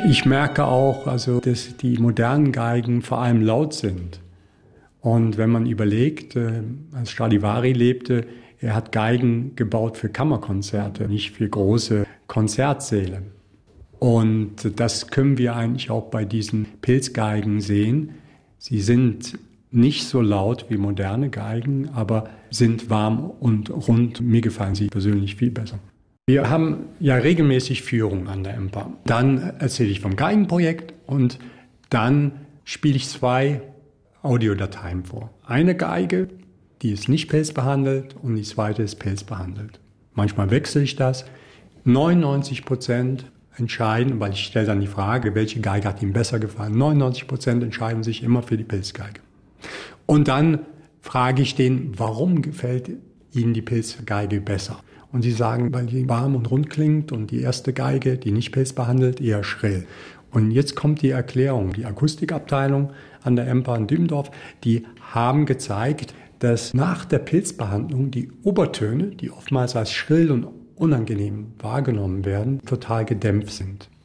Ich merke auch, dass die modernen Geigen vor allem laut sind. Und wenn man überlegt, als Stradivari lebte, er hat Geigen gebaut für Kammerkonzerte, nicht für große Konzertsäle. Und das können wir eigentlich auch bei diesen Pilzgeigen sehen. Sie sind nicht so laut wie moderne Geigen, aber sind warm und rund. Mir gefallen sie persönlich viel besser. Wir haben ja regelmäßig Führung an der EMPA. Dann erzähle ich vom Geigenprojekt und dann spiele ich 2 Audiodateien vor. Eine Geige, die ist nicht pilzbehandelt, und die zweite ist pilzbehandelt. Manchmal wechsle ich das. 99% entscheiden, weil ich stelle dann die Frage, welche Geige hat Ihnen besser gefallen. 99% entscheiden sich immer für die Pilzgeige. Und dann frage ich den, warum gefällt Ihnen die Pilzgeige besser? Und sie sagen, weil die warm und rund klingt und die erste Geige, die nicht pilzbehandelt, eher schrill. Und jetzt kommt die Erklärung. Die Akustikabteilung an der EMPA in Dübendorf, die haben gezeigt, dass nach der Pilzbehandlung die Obertöne, die oftmals als schrill und unangenehm wahrgenommen werden, total gedämpft sind.